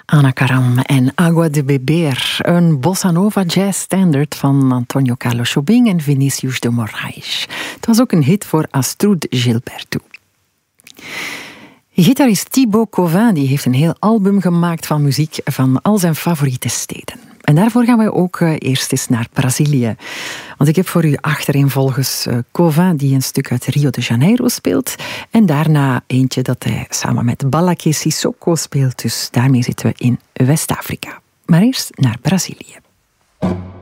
Ana Karam en Agua de Beber, een bossa nova jazz standard van Antonio Carlos Jobim en Vinicius de Moraes. Het was ook een hit voor Astrud Gilberto. Gitarist Thibaut Covin die heeft een heel album gemaakt van muziek van al zijn favoriete steden. En daarvoor gaan we ook eerst eens naar Brazilië. Want ik heb voor u achtereenvolgens Covin die een stuk uit Rio de Janeiro speelt. En daarna eentje dat hij samen met Balaké Sissoko speelt. Dus daarmee zitten we in West-Afrika. Maar eerst naar Brazilië.